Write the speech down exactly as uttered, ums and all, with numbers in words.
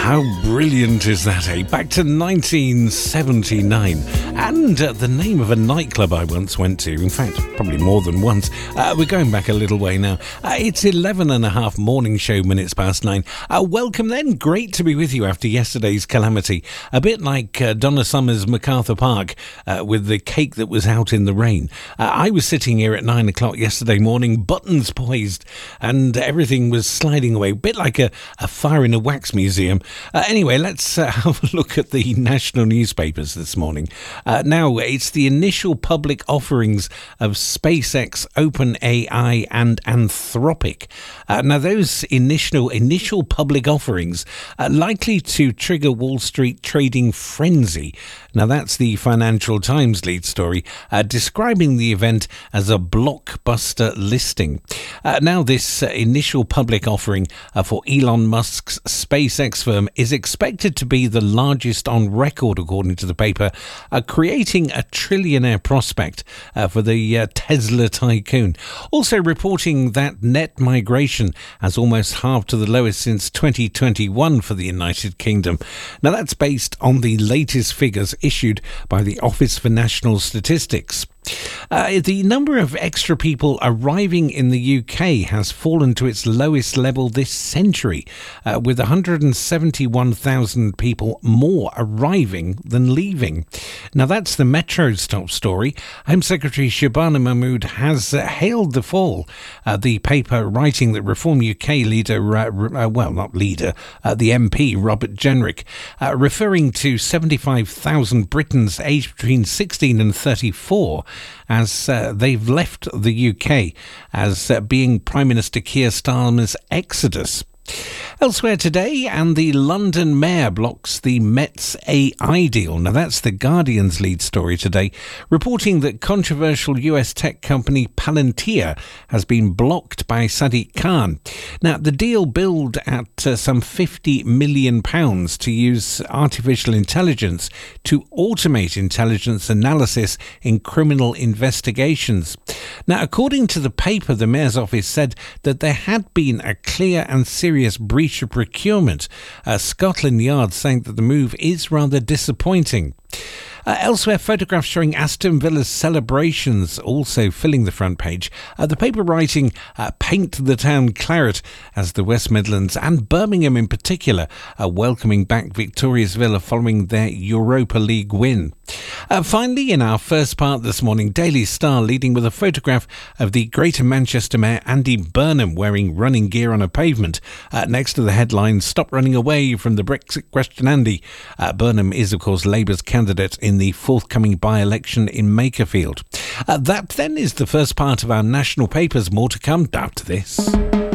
How brilliant is that, eh? Back to nineteen seventy-nine. And uh, the name of a nightclub I once went to, in fact, probably more than once. Uh, we're going back a little way now. Uh, it's eleven and a half morning show minutes past nine. Uh, welcome then. Great to be with you after yesterday's calamity. A bit like uh, Donna Summer's MacArthur Park uh, with the cake that was out in the rain. Uh, I was sitting here at nine o'clock yesterday morning, buttons poised, and everything was sliding away. A bit like a, a fire in a wax museum. Uh, anyway, let's uh, have a look at the national newspapers this morning. Uh, now, it's the initial public offerings of SpaceX, OpenAI and Anthropic. Uh, now, those initial initial public offerings are likely to trigger Wall Street trading frenzy. Now, that's the Financial Times lead story, uh, describing the event as a blockbuster listing. Uh, now, this uh, initial public offering uh, for Elon Musk's SpaceX firm is expected to be the largest on record, according to the paper, uh, creating a trillionaire prospect uh, for the uh, Tesla tycoon. Also reporting that net migration has almost halved to the lowest since twenty twenty-one for the United Kingdom. Now, that's based on the latest figures issued by the Office for National Statistics. Uh, the number of extra people arriving in the U K has fallen to its lowest level this century, uh, with one hundred seventy-one thousand people more arriving than leaving. Now, that's the Metro top story. Home Secretary Shabana Mahmood has uh, hailed the fall. Uh, the paper writing that Reform U K leader, uh, uh, well, not leader, uh, the M P, Robert Jenrick, uh, referring to seventy-five thousand Britons aged between sixteen and thirty-four, as uh, they've left the U K, as uh, being Prime Minister Keir Starmer's exodus. Elsewhere today, and the London Mayor blocks the Met's A I deal. Now, that's the Guardian's lead story today, reporting that controversial U S tech company Palantir has been blocked by Sadiq Khan. Now, the deal billed at uh, some fifty million pounds to use artificial intelligence to automate intelligence analysis in criminal investigations. Now, according to the paper, the Mayor's office said that there had been a clear and serious breach of procurement. Uh, Scotland Yard saying that the move is rather disappointing. Uh, elsewhere, photographs showing Aston Villa's celebrations also filling the front page. Uh, the paper writing, uh, paint the town claret, as the West Midlands and Birmingham in particular are welcoming back Victoria's Villa following their Europa League win. Uh, finally, in our first part this morning, Daily Star leading with a photograph of the Greater Manchester Mayor Andy Burnham wearing running gear on a pavement. Uh, next to the headline, "Stop running away from the Brexit question, Andy." Uh, Burnham is, of course, Labour's candidate in the forthcoming by-election in Makerfield. Uh, that then is the first part of our national papers. More to come after this.